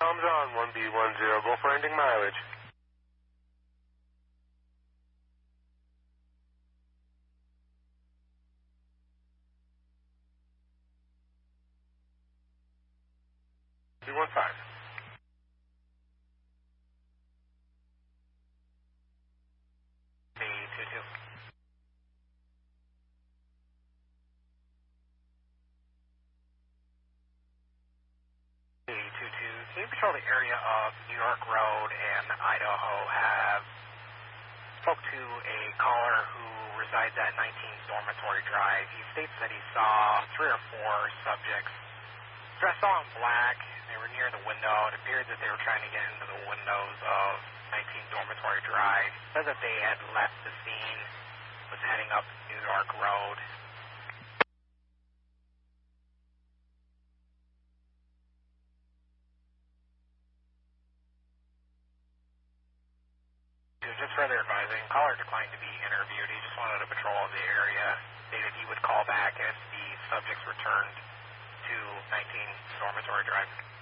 Tom's on 1B10. Go for ending mileage. B15. B22. B22. Can you patrol the area of New York Road and Idaho? Spoke to a caller who resides at 19 Dormitory Drive. He states that he saw 3 or 4 subjects dressed all in black. They were near the window. It appeared that they were trying to get into the windows of 19 Dormitory Drive. Said that they had left the scene, was heading up New York Road. Just further advising, caller declined to be interviewed. He just wanted to patrol the area. Stated he would call back if the subjects returned to 19 Dormitory Drive.